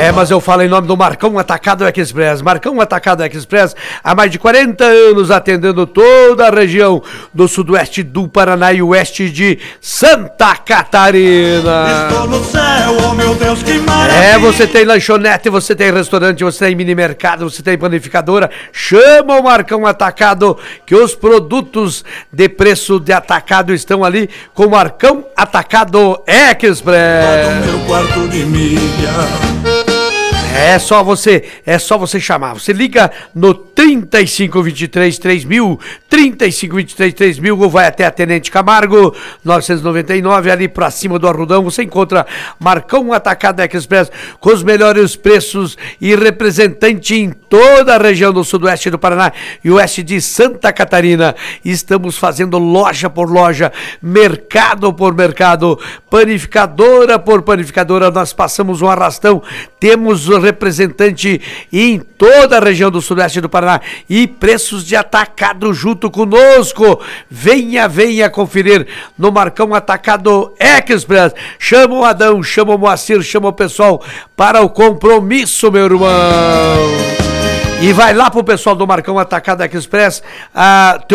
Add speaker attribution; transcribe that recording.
Speaker 1: Mas eu falo em nome do Marcão Atacado Express. Marcão Atacado Express, há mais de 40 anos atendendo toda a região do sudoeste do Paraná e oeste de Santa Catarina.
Speaker 2: Estou no céu, oh meu Deus, que maravilha.
Speaker 1: Você tem lanchonete, você tem restaurante, você tem mini mercado, você tem panificadora. Chama o Marcão Atacado, que os produtos de preço de atacado estão ali com o Marcão Atacado Express.
Speaker 2: Do meu quarto de milha.
Speaker 1: É só você chamar. Você liga no 3523-3000, 3523-3000, ou vai até a Tenente Camargo, 999, ali pra cima do Arrudão. Você encontra Marcão Atacado Express com os melhores preços e representante em toda a região do sudoeste do Paraná e oeste de Santa Catarina. Estamos fazendo loja por loja, mercado por mercado, panificadora por panificadora. Nós passamos um arrastão, temos o representante em toda a região do sudoeste do Paraná e preços de atacado junto conosco. Venha conferir no Marcão Atacado Express. Chama o Adão, chama o Moacir, chama o pessoal para o compromisso, meu irmão. E vai lá pro pessoal do Marcão Atacado Express,